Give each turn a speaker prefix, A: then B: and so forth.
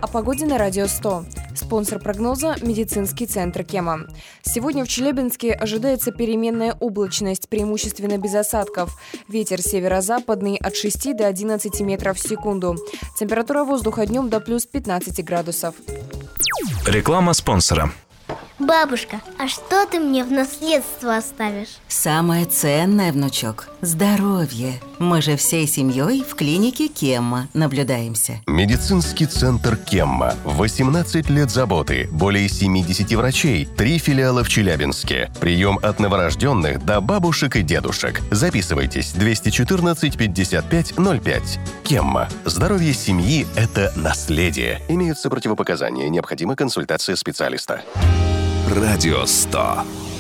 A: О погоде на Радио 100. Спонсор прогноза – медицинский центр Кема. Сегодня в Челябинске ожидается переменная облачность, преимущественно без осадков. Ветер северо-западный от 6 до 11 метров в секунду. Температура воздуха днем до плюс 15 градусов.
B: Реклама спонсора.
C: Бабушка, а что ты мне в наследство оставишь?
D: Самое ценное, внучок – здоровье. Мы же всей семьей в клинике Кемма наблюдаемся.
E: Медицинский центр Кемма. 18 лет заботы, более 70 врачей, 3 филиала в Челябинске. Прием от новорожденных до бабушек и дедушек. Записывайтесь 214 55 05. Кемма. Здоровье семьи – это наследие. Имеются противопоказания. Необходима консультация специалиста.
B: Радио 100.